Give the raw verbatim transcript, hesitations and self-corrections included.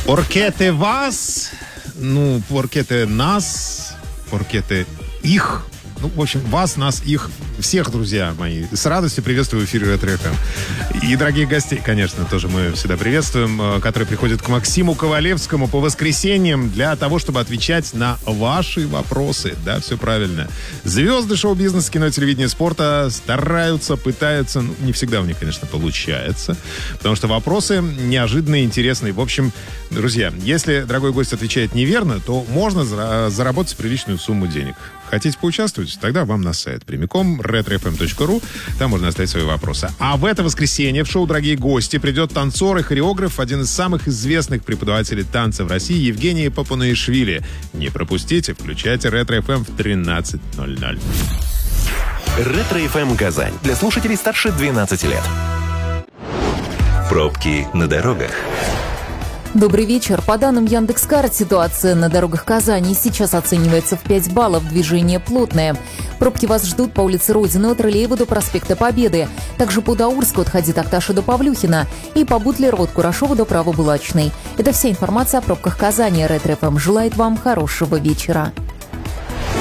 Оркете вас, ну, оркете нас, оркете их. Ну, в общем, вас, нас, их, всех, друзья мои. С радостью приветствую в эфире Ретро эф эм. И дорогих гостей, конечно, тоже мы всегда приветствуем, которые приходят к Максиму Ковалевскому по воскресеньям для того, чтобы отвечать на ваши вопросы. Да, все правильно. Звезды шоу-бизнеса, кино, телевидения, спорта стараются, пытаются. Ну, не всегда у них, конечно, получается. Потому что вопросы неожиданные, интересные. В общем, друзья, если дорогой гость отвечает неверно, то можно заработать приличную сумму денег. Хотите поучаствовать? Тогда вам на сайт прямиком ретро эф эм точка ру. Там можно оставить свои вопросы. А в это воскресенье в шоу «Дорогие гости» придет танцор и хореограф, один из самых известных преподавателей танца в России, Евгений Попунаишвили. Не пропустите, включайте Ретро эф эм в тринадцать ноль ноль. Ретро эф эм Казань. Для слушателей старше двенадцати лет. Пробки на дорогах. Добрый вечер. По данным Яндекс.Карт, ситуация на дорогах Казани сейчас оценивается в пять баллов. Движение плотное. Пробки вас ждут по улице Родины от Рылеева до проспекта Победы. Также по Даурску от Хади Такташа до Павлюхина. И по Бутлеру от Курашова до Правобулачной. Это вся информация о пробках Казани. Ретро эф эм желает вам хорошего вечера.